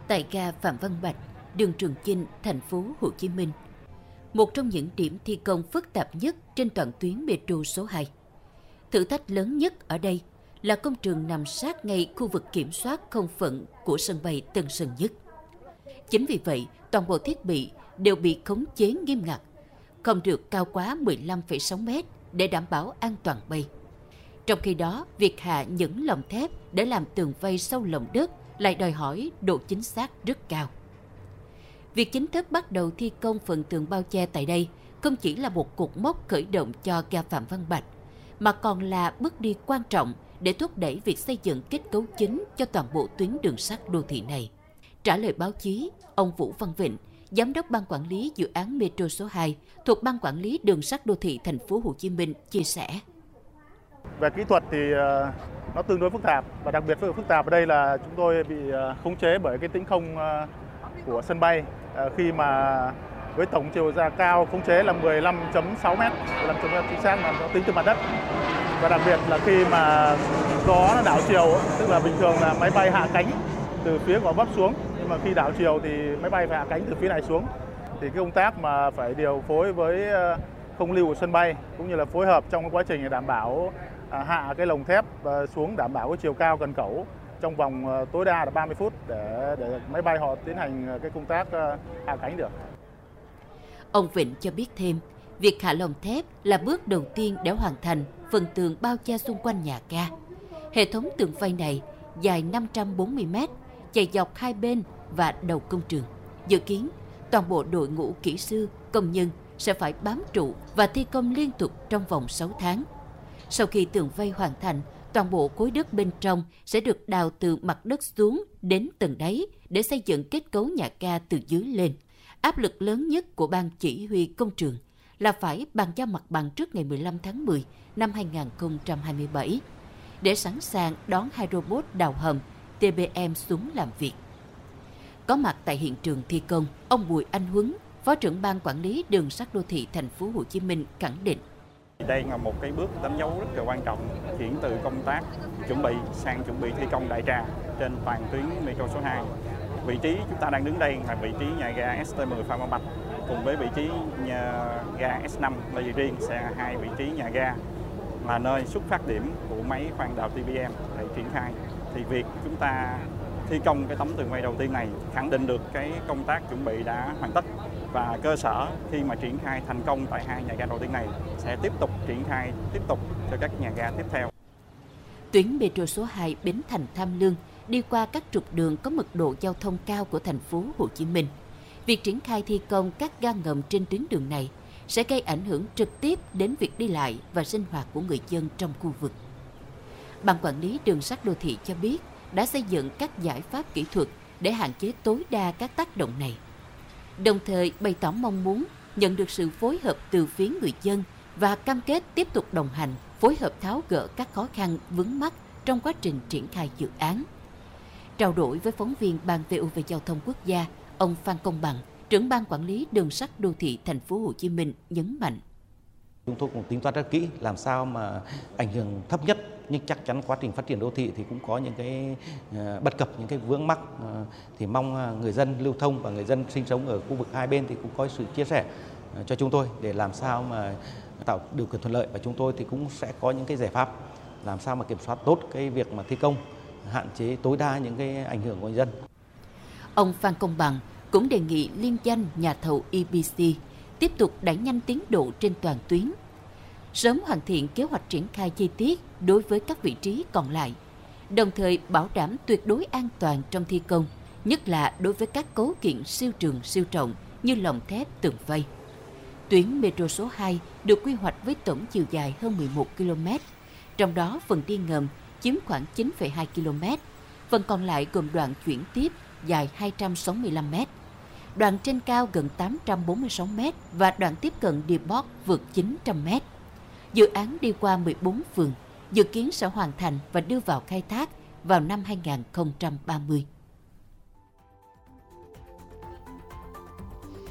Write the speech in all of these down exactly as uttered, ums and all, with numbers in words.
tại ga Phạm Văn Bạch, đường Trường Chinh, thành phố Hồ Chí Minh. Một trong những điểm thi công phức tạp nhất trên toàn tuyến metro số hai. Thử thách lớn nhất ở đây là công trường nằm sát ngay khu vực kiểm soát không phận của sân bay Tân Sơn Nhất. Chính vì vậy, toàn bộ thiết bị đều bị khống chế nghiêm ngặt, không được cao quá mười lăm phẩy sáu mét để đảm bảo an toàn bay. Trong khi đó, việc hạ những lồng thép để làm tường vây sâu lòng đất lại đòi hỏi độ chính xác rất cao. Việc chính thức bắt đầu thi công phần tường bao che tại đây không chỉ là một cột mốc khởi động cho ga Phạm Văn Bạch, mà còn là bước đi quan trọng để thúc đẩy việc xây dựng kết cấu chính cho toàn bộ tuyến đường sắt đô thị này. Trả lời báo chí, ông Vũ Văn Vịnh, Giám đốc Ban Quản lý Dự án Metro số hai thuộc Ban Quản lý Đường sắt Đô thị Thành phố Hồ Chí Minh chia sẻ. Về kỹ thuật thì nó tương đối phức tạp, và đặc biệt phức tạp ở đây là chúng tôi bị khống chế bởi cái tĩnh không của sân bay khi mà với tổng chiều dài cao khống chế là mười lăm phẩy sáu mét, mười lăm phẩy sáu chính xác mà nó tính từ mặt đất. Và đặc biệt là khi mà gió nó đảo chiều, tức là bình thường là máy bay hạ cánh từ phía gò vấp xuống, nhưng mà khi đảo chiều thì máy bay phải hạ cánh từ phía này xuống. Thì cái công tác mà phải điều phối với không lưu của sân bay cũng như là phối hợp trong cái quá trình đảm bảo hạ cái lồng thép xuống, đảm bảo cái chiều cao cần cẩu trong vòng tối đa là ba mươi phút để để máy bay họ tiến hành cái công tác hạ cánh được. Ông Vịnh cho biết thêm, việc hạ lồng thép là bước đầu tiên để hoàn thành phần tường bao che xung quanh nhà ga. Hệ thống tường vây này dài năm trăm bốn mươi mét, chạy dọc hai bên và đầu công trường. Dự kiến, toàn bộ đội ngũ kỹ sư, công nhân sẽ phải bám trụ và thi công liên tục trong vòng sáu tháng. Sau khi tường vây hoàn thành, toàn bộ khối đất bên trong sẽ được đào từ mặt đất xuống đến tầng đáy để xây dựng kết cấu nhà ga từ dưới lên. Áp lực lớn nhất của ban chỉ huy công trường là phải bàn giao mặt bằng trước ngày mười lăm tháng mười năm hai nghìn không trăm hai mươi bảy để sẵn sàng đón hai robot đào hầm tê bê em xuống làm việc. Có mặt tại hiện trường thi công, ông Bùi Anh Huấn, Phó trưởng Ban Quản lý Đường sắt Đô thị Thành phố Hồ Chí Minh khẳng định. Đây là một cái bước đánh dấu rất là quan trọng, chuyển từ công tác chuẩn bị sang chuẩn bị thi công đại trà trên toàn tuyến metro số hai. Vị trí chúng ta đang đứng đây là vị trí nhà ga ét tê mười Phạm Văn Bạch, cùng với vị trí nhà ga ét năm là riêng sẽ là hai vị trí nhà ga là nơi xuất phát điểm của máy khoan đào tê bê em để triển khai. Thì việc chúng ta thi công cái tấm tường vây đầu tiên này khẳng định được cái công tác chuẩn bị đã hoàn tất, và cơ sở khi mà triển khai thành công tại hai nhà ga đầu tiên này sẽ tiếp tục triển khai tiếp tục cho các nhà ga tiếp theo. Tuyến metro số hai Bến Thành Tham Lương đi qua các trục đường có mật độ giao thông cao của thành phố Hồ Chí Minh. Việc triển khai thi công các ga ngầm trên tuyến đường này sẽ gây ảnh hưởng trực tiếp đến việc đi lại và sinh hoạt của người dân trong khu vực. Ban Quản lý Đường sắt Đô thị cho biết đã xây dựng các giải pháp kỹ thuật để hạn chế tối đa các tác động này, đồng thời bày tỏ mong muốn nhận được sự phối hợp từ phía người dân và cam kết tiếp tục đồng hành, phối hợp tháo gỡ các khó khăn vướng mắc trong quá trình triển khai dự án. Trao đổi với phóng viên Ban vê o vê Giao thông Quốc gia, ông Phan Công Bằng, trưởng Ban Quản lý Đường sắt Đô thị Thành phố Hồ Chí Minh nhấn mạnh. Chúng tôi cũng tính toán rất kỹ làm sao mà ảnh hưởng thấp nhất, nhưng chắc chắn quá trình phát triển đô thị thì cũng có những cái bất cập, những cái vướng mắc, thì mong người dân lưu thông và người dân sinh sống ở khu vực hai bên thì cũng có sự chia sẻ cho chúng tôi để làm sao mà tạo điều kiện thuận lợi, và chúng tôi thì cũng sẽ có những cái giải pháp làm sao mà kiểm soát tốt cái việc mà thi công, hạn chế tối đa những cái ảnh hưởng của người dân. Ông Phan Công Bằng cũng đề nghị liên danh nhà thầu e bê xê tiếp tục đẩy nhanh tiến độ trên toàn tuyến, sớm hoàn thiện kế hoạch triển khai chi tiết đối với các vị trí còn lại, đồng thời bảo đảm tuyệt đối an toàn trong thi công, nhất là đối với các cấu kiện siêu trường siêu trọng như lồng thép, tường vây. Tuyến metro số hai được quy hoạch với tổng chiều dài hơn mười một ki lô mét, trong đó phần đi ngầm chiếm khoảng chín phẩy hai ki lô mét, phần còn lại gồm đoạn chuyển tiếp dài hai trăm sáu mươi lăm mét, đoạn trên cao gần tám trăm bốn mươi sáu mét và đoạn tiếp cận Depot vượt chín trăm mét. Dự án đi qua mười bốn phường, dự kiến sẽ hoàn thành và đưa vào khai thác vào năm hai nghìn không trăm ba mươi.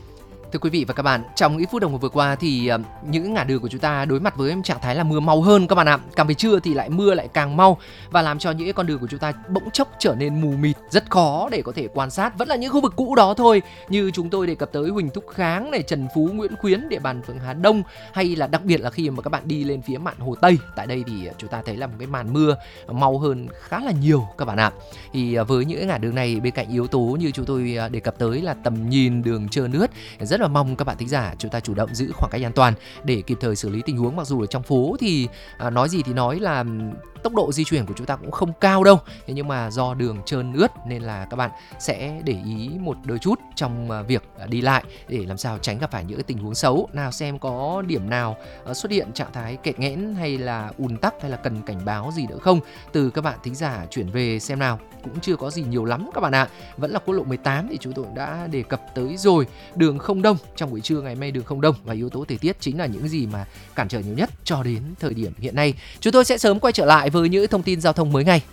Thưa quý vị và các bạn, trong ít phút đồng hồ vừa qua thì uh, những ngã đường của chúng ta đối mặt với trạng thái là mưa mau hơn các bạn ạ. Càng về trưa thì lại mưa lại càng mau và làm cho những con đường của chúng ta bỗng chốc trở nên mù mịt, rất khó để có thể quan sát. Vẫn là những khu vực cũ đó thôi, như chúng tôi đề cập tới Huỳnh Thúc Kháng này, Trần Phú, Nguyễn Khuyến, địa bàn phường Hà Đông, hay là đặc biệt là khi mà các bạn đi lên phía mạn Hồ Tây. Tại đây thì chúng ta thấy là một cái màn mưa mau hơn khá là nhiều các bạn ạ. Thì uh, với những ngã đường này, bên cạnh yếu tố như chúng tôi uh, đề cập tới là tầm nhìn, đường trơn ướt, rất là mong các bạn thính giả chúng ta chủ động giữ khoảng cách an toàn để kịp thời xử lý tình huống. Mặc dù ở trong phố thì à, nói gì thì nói là tốc độ di chuyển của chúng ta cũng không cao đâu, thế nhưng mà do đường trơn ướt nên là các bạn sẽ để ý một đôi chút trong à, việc à, đi lại để làm sao tránh gặp phải những tình huống xấu. Nào xem có điểm nào à, xuất hiện trạng thái kẹt nghẽn hay là ùn tắc hay là cần cảnh báo gì nữa không, từ các bạn thính giả chuyển về xem nào. Cũng chưa có gì nhiều lắm các bạn ạ. Vẫn là quốc lộ mười tám thì chúng tôi đã đề cập tới rồi. Đường không đông, trong buổi trưa ngày hôm nay đường không đông, và yếu tố thời tiết chính là những gì mà cản trở nhiều nhất cho đến thời điểm hiện nay. Chúng tôi sẽ sớm quay trở lại với những thông tin giao thông mới ngay.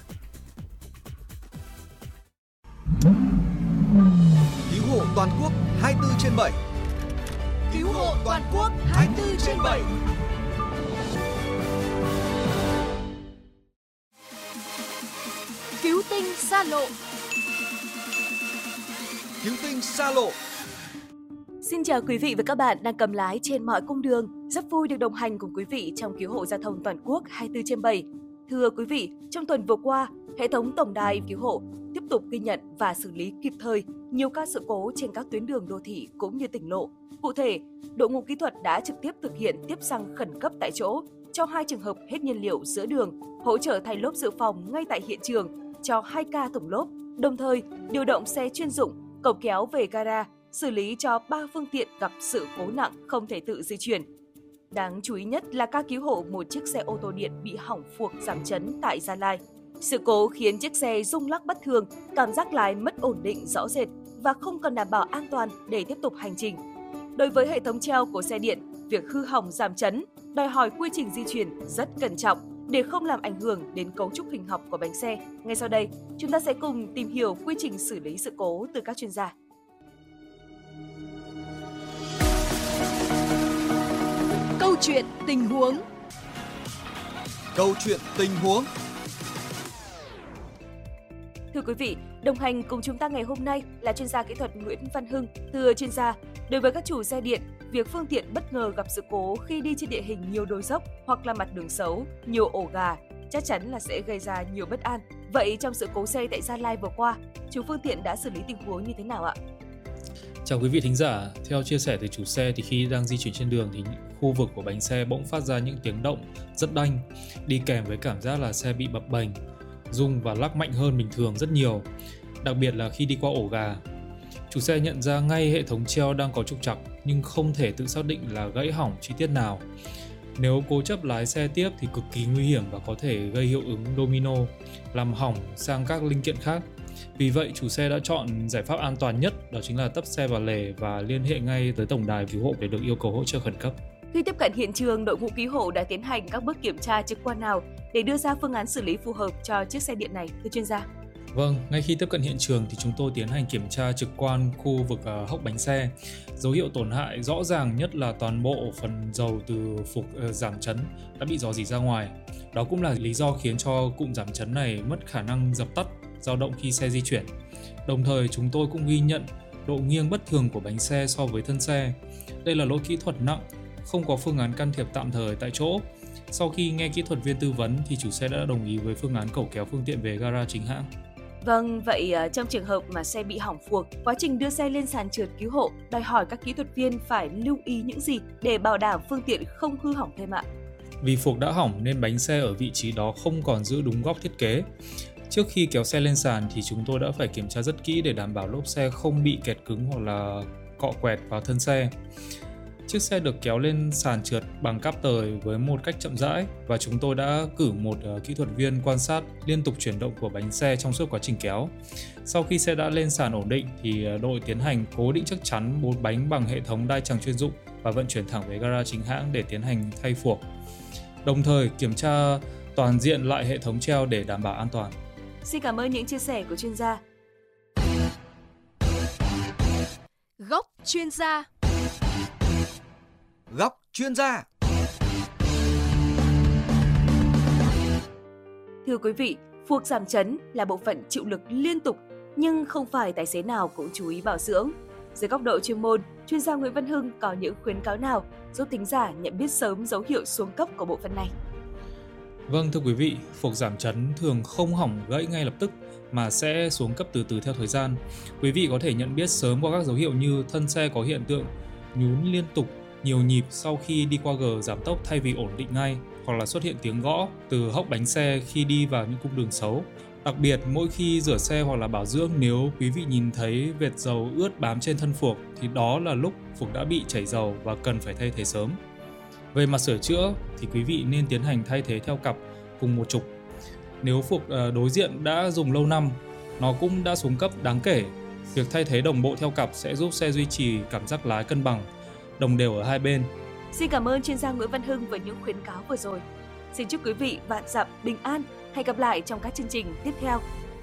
Cứu hộ toàn quốc hai mươi bốn trên bảy. Cứu hộ toàn quốc hai mươi bốn trên bảy. Cứu tinh xa lộ. Cứu tinh xa lộ. Xin chào quý vị và các bạn đang cầm lái trên mọi cung đường. Rất vui được đồng hành cùng quý vị trong cứu hộ giao thông toàn quốc hai mươi bốn trên bảy. Thưa quý vị, trong tuần vừa qua, hệ thống tổng đài cứu hộ tiếp tục ghi nhận và xử lý kịp thời nhiều ca sự cố trên các tuyến đường đô thị cũng như tỉnh lộ. Cụ thể, đội ngũ kỹ thuật đã trực tiếp thực hiện tiếp xăng khẩn cấp tại chỗ cho hai trường hợp hết nhiên liệu giữa đường, hỗ trợ thay lốp dự phòng ngay tại hiện trường cho hai ca thủng lốp, đồng thời điều động xe chuyên dụng, cẩu kéo về gara, xử lý cho ba phương tiện gặp sự cố nặng không thể tự di chuyển. Đáng chú ý nhất là ca cứu hộ một chiếc xe ô tô điện bị hỏng phuộc giảm chấn tại Gia Lai. Sự cố khiến chiếc xe rung lắc bất thường, cảm giác lái mất ổn định rõ rệt và không còn đảm bảo an toàn để tiếp tục hành trình. Đối với hệ thống treo của xe điện, việc hư hỏng giảm chấn đòi hỏi quy trình di chuyển rất cẩn trọng để không làm ảnh hưởng đến cấu trúc hình học của bánh xe. Ngay sau đây, chúng ta sẽ cùng tìm hiểu quy trình xử lý sự cố từ các chuyên gia. Câu chuyện tình huống. Câu chuyện tình huống. Thưa quý vị, đồng hành cùng chúng ta ngày hôm nay là chuyên gia kỹ thuật Nguyễn Văn Hưng. Thưa chuyên gia, đối với các chủ xe điện, việc phương tiện bất ngờ gặp sự cố khi đi trên địa hình nhiều đồi dốc hoặc là mặt đường xấu, nhiều ổ gà, chắc chắn là sẽ gây ra nhiều bất an. Vậy trong sự cố xe tại Gia Lai vừa qua, chủ phương tiện đã xử lý tình huống như thế nào ạ? Chào quý vị thính giả, theo chia sẻ từ chủ xe thì khi đang di chuyển trên đường thì khu vực của bánh xe bỗng phát ra những tiếng động rất đanh, đi kèm với cảm giác là xe bị bập bềnh, rung và lắc mạnh hơn bình thường rất nhiều, đặc biệt là khi đi qua ổ gà. Chủ xe nhận ra ngay hệ thống treo đang có trục trặc nhưng không thể tự xác định là gãy hỏng chi tiết nào. Nếu cố chấp lái xe tiếp thì cực kỳ nguy hiểm và có thể gây hiệu ứng domino, làm hỏng sang các linh kiện khác. Vì vậy, chủ xe đã chọn giải pháp an toàn nhất, đó chính là tấp xe vào lề và liên hệ ngay tới tổng đài cứu hộ để được yêu cầu hỗ trợ khẩn cấp. Khi tiếp cận hiện trường, đội ngũ cứu hộ đã tiến hành các bước kiểm tra trực quan nào để đưa ra phương án xử lý phù hợp cho chiếc xe điện này, thưa chuyên gia? Vâng, ngay khi tiếp cận hiện trường thì chúng tôi tiến hành kiểm tra trực quan khu vực uh, hốc bánh xe. Dấu hiệu tổn hại rõ ràng nhất là toàn bộ phần dầu từ phục uh, giảm chấn đã bị rò rỉ ra ngoài. Đó cũng là lý do khiến cho cụm giảm chấn này mất khả năng dập tắt, dao động khi xe di chuyển. Đồng thời chúng tôi cũng ghi nhận độ nghiêng bất thường của bánh xe so với thân xe. Đây là lỗi kỹ thuật nặng, không có phương án can thiệp tạm thời tại chỗ. Sau khi nghe kỹ thuật viên tư vấn thì chủ xe đã đồng ý với phương án cẩu kéo phương tiện về gara chính hãng. Vâng, vậy trong trường hợp mà xe bị hỏng phuộc, quá trình đưa xe lên sàn trượt cứu hộ đòi hỏi các kỹ thuật viên phải lưu ý những gì để bảo đảm phương tiện không hư hỏng thêm ạ? Vì phuộc đã hỏng nên bánh xe ở vị trí đó không còn giữ đúng góc thiết kế. Trước khi kéo xe lên sàn thì chúng tôi đã phải kiểm tra rất kỹ để đảm bảo lốp xe không bị kẹt cứng hoặc là cọ quẹt vào thân xe. Chiếc xe được kéo lên sàn trượt bằng cáp tời với một cách chậm rãi và chúng tôi đã cử một uh, kỹ thuật viên quan sát liên tục chuyển động của bánh xe trong suốt quá trình kéo. Sau khi xe đã lên sàn ổn định thì uh, đội tiến hành cố định chắc chắn bốn bánh bằng hệ thống đai chằng chuyên dụng và vận chuyển thẳng về gara chính hãng để tiến hành thay phuộc. Đồng thời kiểm tra toàn diện lại hệ thống treo để đảm bảo an toàn. Xin cảm ơn những chia sẻ của chuyên gia. Góc chuyên gia. Góc chuyên gia. Thưa quý vị, phuộc giảm chấn là bộ phận chịu lực liên tục nhưng không phải tài xế nào cũng chú ý bảo dưỡng. Dưới góc độ chuyên môn, chuyên gia Nguyễn Văn Hưng có những khuyến cáo nào giúp thính giả nhận biết sớm dấu hiệu xuống cấp của bộ phận này? Vâng, thưa quý vị, phuộc giảm chấn thường không hỏng gãy ngay lập tức mà sẽ xuống cấp từ từ theo thời gian. Quý vị có thể nhận biết sớm qua các dấu hiệu như thân xe có hiện tượng nhún liên tục, nhiều nhịp sau khi đi qua gờ giảm tốc thay vì ổn định ngay, hoặc là xuất hiện tiếng gõ từ hốc bánh xe khi đi vào những cung đường xấu. Đặc biệt, mỗi khi rửa xe hoặc là bảo dưỡng, nếu quý vị nhìn thấy vệt dầu ướt bám trên thân phuộc thì đó là lúc phuộc đã bị chảy dầu và cần phải thay thế sớm. Về mặt sửa chữa thì quý vị nên tiến hành thay thế theo cặp cùng một trục. Nếu phuộc đối diện đã dùng lâu năm, nó cũng đã xuống cấp đáng kể, việc thay thế đồng bộ theo cặp sẽ giúp xe duy trì cảm giác lái cân bằng, đồng đều ở hai bên. Xin cảm ơn chuyên gia Nguyễn Văn Hưng với những khuyến cáo vừa rồi. Xin chúc quý vị vạn dặm bình an. Hẹn gặp lại trong các chương trình tiếp theo.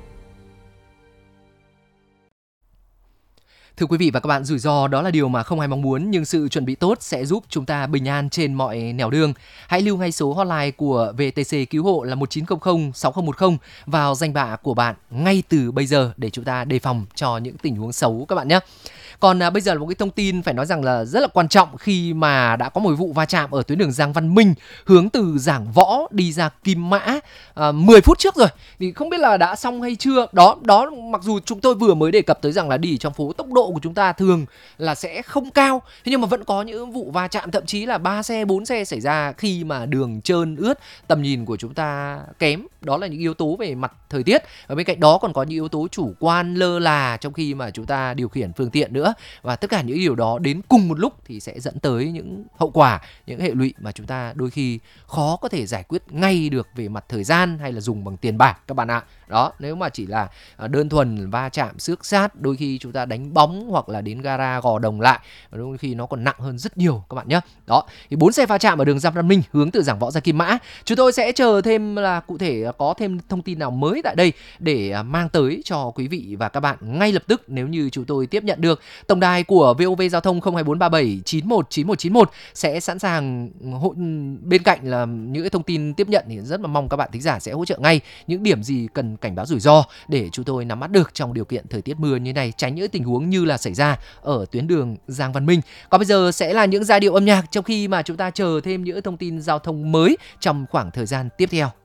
Thưa quý vị và các bạn, rủi ro đó là điều mà không ai mong muốn, nhưng sự chuẩn bị tốt sẽ giúp chúng ta bình an trên mọi nẻo đường. Hãy lưu ngay số hotline của vê tê xê cứu hộ là một chín không không sáu không một không vào danh bạ của bạn ngay từ bây giờ để chúng ta đề phòng cho những tình huống xấu các bạn nhé. Còn à, bây giờ là một cái thông tin phải nói rằng là rất là quan trọng khi mà đã có một vụ va chạm ở tuyến đường Giang Văn Minh hướng từ Giảng Võ đi ra Kim Mã à, mười phút trước rồi. Thì không biết là đã xong hay chưa. Đó đó mặc dù chúng tôi vừa mới đề cập tới rằng là đi trong phố tốc độ của chúng ta thường là sẽ không cao, thế nhưng mà vẫn có những vụ va chạm thậm chí là ba xe, bốn xe xảy ra khi mà đường trơn ướt, tầm nhìn của chúng ta kém. Đó là những yếu tố về mặt thời tiết. Và bên cạnh đó còn có những yếu tố chủ quan lơ là trong khi mà chúng ta điều khiển phương tiện nữa. Và tất cả những điều đó đến cùng một lúc thì sẽ dẫn tới những hậu quả, những hệ lụy mà chúng ta đôi khi khó có thể giải quyết ngay được về mặt thời gian hay là dùng bằng tiền bạc các bạn ạ. Đó, nếu mà chỉ là đơn thuần va chạm xước sát, đôi khi chúng ta đánh bóng hoặc là đến gara gò đồng lại, đôi khi nó còn nặng hơn rất nhiều các bạn nhé. Đó, thì bốn xe va chạm ở đường Giang Văn Minh hướng từ Giảng Võ ra Kim Mã. Chúng tôi sẽ chờ thêm là cụ thể có thêm thông tin nào mới tại đây để mang tới cho quý vị và các bạn ngay lập tức nếu như chúng tôi tiếp nhận được. Tổng đài của vê o vê Giao thông không hai bốn ba bảy chín một chín một chín một sẽ sẵn sàng hỗ, bên cạnh là những cái thông tin tiếp nhận thì rất là mong các bạn thính giả sẽ hỗ trợ ngay những điểm gì cần cảnh báo rủi ro để chúng tôi nắm bắt được trong điều kiện thời tiết mưa như này, tránh những tình huống như là xảy ra ở tuyến đường Giang Văn Minh. Còn bây giờ sẽ là những giai điệu âm nhạc trong khi mà chúng ta chờ thêm những thông tin giao thông mới trong khoảng thời gian tiếp theo.